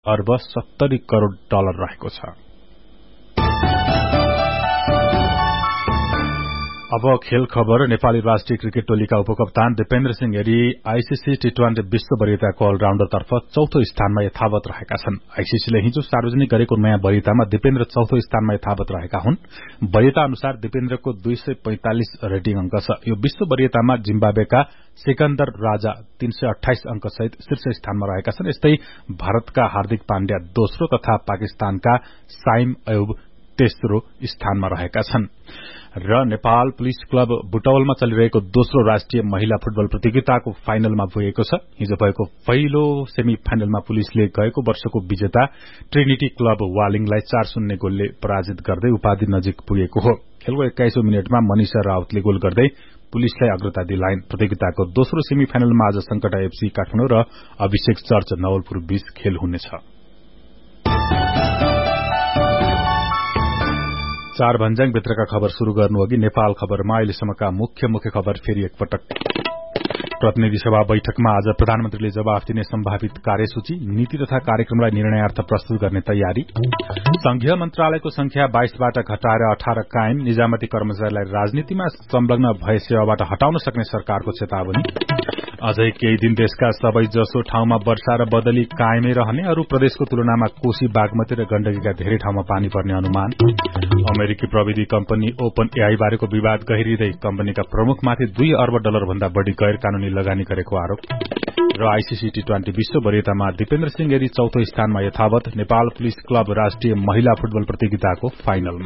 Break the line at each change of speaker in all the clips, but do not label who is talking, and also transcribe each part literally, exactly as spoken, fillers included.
अर्ब सत्तरी करोड़ डलर रहेको छ। अब खेल खबर। नेपाली राष्ट्रिय क्रिकेट टोलीका उपकप्तान Dipendra Singh Giri ICC T twenty विश्व वरियताको अलराउण्डरतर्फ चौथो स्थानमा यथावत रहेका छन्। आईसीसीले हिजो सार्वजनिक गरेको नयाँ वरियतामा दिपेन्द्र चौथो स्थानमा यथावत रहेका हुन्। वरियता अनुसार दिपेन्द्रको दुई सय पैंतालिस रेटिङ अंक छ। यो विश्व वरियतामा जिम्बाब्वेका सिकन्दर राजा तीन सय अठाइस अंक सहित शीर्ष स्थानमा रहेका छन्। यस्तै भारतका हार्दिक पाण्ड्या दोस्रो तथा पाकिस्तानका साइम अयुब तेस्रो स्थानमा रहेका छन्। र नेपाल पुलिस क्लब बुटवलमा चलिरहेको दोस्रो राष्ट्रिय महिला फुटबल प्रतियोगिताको फाइनलमा पुगेको छ। हिजो भएको पहिलो सेमी फाइनलमा पुलिसले गएको वर्षको विजेता ट्रिनिटी क्लब वालिङलाई चार शून्य गोलले पराजित गर्दै उपाधि नजिक पुगेको हो। खेलको एक्काइसौं मिनटमा मनिषा राउतले गोल गर्दै पुलिसलाई अग्रता दिलाइन्। प्रतियोगिताको दोस्रो सेमी फाइनलमा आज संकटा एफसी काठमाडौँ र अभिषेक चर्च नवलपुर बीच खेल हुनेछ। चार भन्ज्याङ भित्रका खबर शुरू गर्नु अघि नेपाल खबरमा अहिलेसम्मका मुख्य मुख्य खबर फेरि एकपटक। प्रतिनिधि सभा बैठकमा आज प्रधानमन्त्रीले जवाफ दिने सम्भावित कार्यसूची, नीति तथा कार्यक्रमलाई निर्णयार्थ प्रस्तुत गर्ने तयारी। संघीय मन्त्रालयको संख्या बाइसबाट घटाएर अठार कायम, निजामती कर्मचारीलाई राजनीतिमा संलग्न भए सेवाबाट हटाउन सक्ने सरकारको चेतावनी। अझै केही दिन देशका सबै जसो ठाउँमा वर्षा र बदली कायमै रहने, अरू प्रदेशको तुलनामा कोशी, बागमती र गण्डकीका धेरै ठाउँमा पानी पर्ने अनुमान। अमेरिकी प्रविधि कम्पनी ओपन एआई बारेको विवाद गहिरिँदै कम्पनीका प्रमुखमाथि दुई अर्ब डलर भन्दा बढ़ी गैर कानूनी लगानी गरेको आरोप। र आईसीसी टी ट्वेन्टी विश्व वरियतामा दिपेन्द्र सिंह गिरी चौथो स्थानमा यथावत। नेपाल पुलिस क्लब राष्ट्रिय महिला फुटबल प्रतियोगिताको फाइनलमा।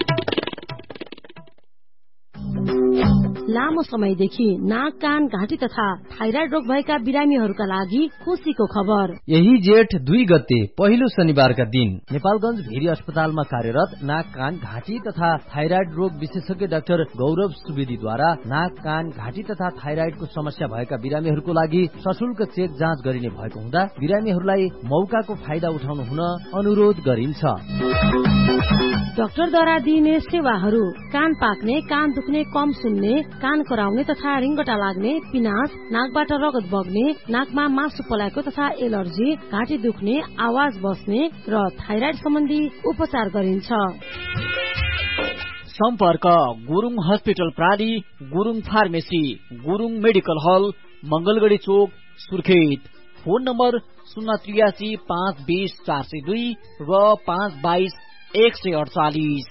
लामो समयदेखि नाक, कान, घाँटी तथा थाइराइड रोग भएका बिरामीहरूका लागि खुशीको खबर।
यही जेठ दुई गते पहिलो शनिबारका दिन नेपालगंज भेरी अस्पतालमा कार्यरत नाक, कान, घाँटी तथा थाइराइड रोग विशेषज्ञ डाक्टर गौरव सुवेदीद्वारा नाक, कान, घाँटी तथा थाइराइडको समस्या भएका बिरामीहरूको लागि सशुल्क चेक जाँच गरिने भएको हुँदा बिरामीहरूलाई मौकाको फाइदा उठाउनु हुन अनुरोध गरिन्छ।
डाक्टरद्वारा दिइने सेवाहरू: कान पाक्ने, कान दुख्ने, कम सुन्ने, कान कराउने तथा रिङ्गटा लाग्ने, पिनास, नाकबाट रगत बग्ने, नाकमा मासु पलाएको तथा एलर्जी, घाँटी दुख्ने, आवाज बस्ने र थाइराइड सम्बन्धी उपचार गरिन्छ।
सम्पर्क: Gurung hospital प्राली, Gurung pharmacy, Gurung medical हल, मंगलगढ़ी चोक, सुर्खेत। फोन नम्बर शून्य त्रियासी पाँच बीस चार सय दुई र पाँच बाइस एक सय अडचालिस।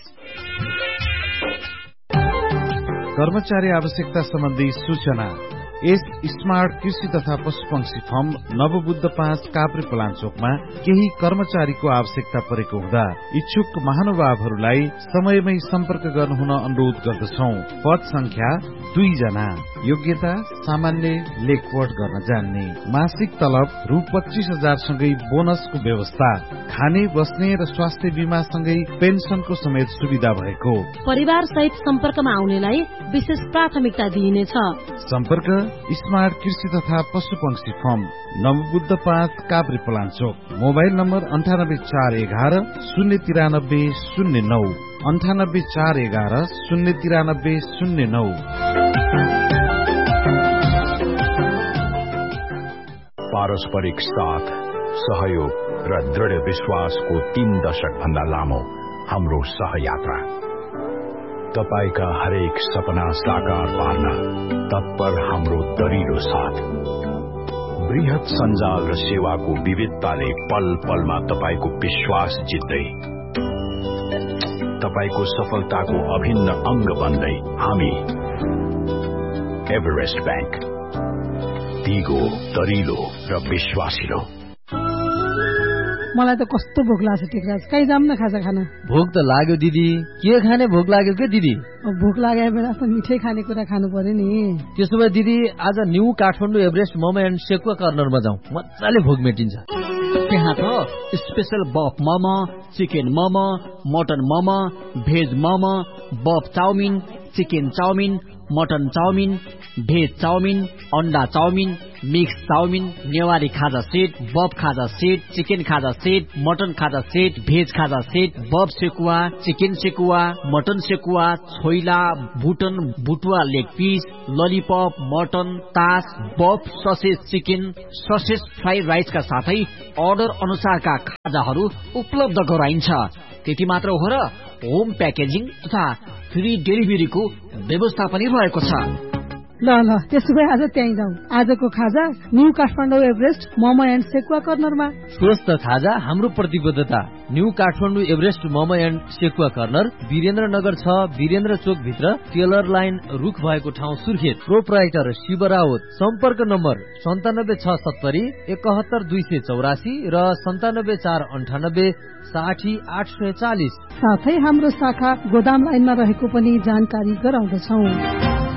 कर्मचारी आवश्यकता सम्बन्धी सूचना। एस स्मार्ट कृषि तथा पशुपक्षी फर्म नवबुद्ध पाँच काभ्रे पलाञ्चोकमा केही कर्मचारीको आवश्यकता परेको हुँदा इच्छुक महानुभावहरूलाई समयमै सम्पर्क गर्नुहुन अनुरोध गर्दछौ। पद संख्या दुई जना। योग्यता सामान्य लेखपढ गर्न जान्ने। मासिक तलब रु पच्चीस हजार सँगै बोनसको व्यवस्था। खाने, बस्ने र स्वास्थ्य बीमा सँगै पेन्सनको समेत सुविधा भएको।
परिवार सहित सम्पर्कमा आउनेलाई विशेष प्राथमिकता दिइनेछ।
सम्पर्क स्मार्ट कृषि तथा पशुपक्षी फर्म नवबुद्ध पाँच काभ्रे पलाञ्चोक। मोबाइल नम्बर अन्ठानब्बे चार एघार शून्य तिरानब्बे शून्य नौ अन्ठानब्बे चार एघार शून्य तिरानब्बे शून्य नौ।
पारस्परिक साथ, सहयोग र दृढ़ विश्वासको तीन दशक भन्दा लामो हाम्रो सहयात्रा। तपाईका हरेक सपना साकार पार्न तत्पर हाम्रो दरिलो साथ। बृहत सञ्जाल र सेवाको विविधताले पल पलमा तपाईको विश्वास जित्दै, तपाईको सफलताको अभिन्न अंग बन्दै हामी एभरेस्ट बैंक, दिगो, दरिलो र विश्वासिलो।
मलाई त कस्तो भोक लाग्छ टिकराज, कहीँ जाम न खाजा खाना।
भोक त लाग्यो दिदी, के खाने भोक लाग्यो के दिदी?
भोक लागेको बेला त मिठै खानेकुरा खानु पर्यो नि।
त्यसो भए दिदी आज new Kathmandu Everest momo and sekuwa कर्नरमा जाउँ, मजाले भोक मेटिन्छ।
त्यहाँ त स्पेशल बफ momo, chicken momo, mutton momo, veg momo, बफ chowmein, chicken chowmein, mutton chowmein, veg chowmein, अन्डा चाउमिन, मिक्स चाउमिन, नेवारी खाजा सेट, बफ खाजा सेट, चिकन खाजा सेट, मटन खाजा सेट, भेज खाजा सेट, बफ सेकुवा, चिकन सेकुवा, मटन सेकुवा, छोइला, भुटन बुटुवा लेग पिस, ललिपप, मटन, तास, बफ ससेज चिकन, ससेज फ्राई राइसका साथै order अनुसारका खाजाहरू उपलब्ध गराइन्छ। त्यति मात्र हो र होम प्याकेजिङ तथा फ्री डेलिभरीको व्यवस्था पनि रहेको छ।
ल ल त्यसो भए आज त्यहीँ जाउँ। आजको खाजा new Kathmandu Everest momo and sekuwa कर्नरमा।
स्वस्थ खाजा हाम्रो प्रतिबद्धता। New Kathmandu Everest momo and sekuwa corner Birendranagar छ, वीरेन्द्र चोक भित्र टेलर लाइन रुख भएको ठाउँ सुर्खेत। प्रोप्राइटर शिव राउत। सम्पर्क नम्बर सन्तानब्बे छ सत्तरी एकहत्तर दुई सय चौरासी र सन्तानब्बे चार अन्ठानब्बे साठी आठ सय चालिस।
साथै हाम्रो शाखा गोदाम लाइनमा रहेको पनि जानकारी गराउँदछौ।